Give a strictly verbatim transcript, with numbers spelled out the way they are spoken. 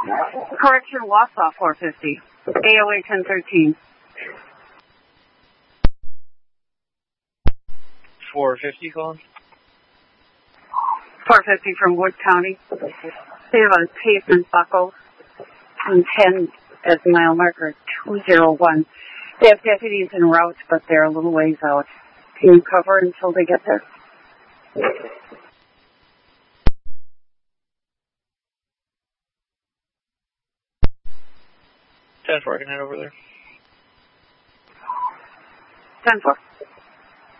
Correction, Wausau four fifty. A O A ten thirteen. four fifty calling? four fifty from Wood County. They have a pavement buckle and ten as mile marker two zero one. They have deputies en route, but they're a little ways out. Can you cover until they get there? ten four, I can head over there. ten four.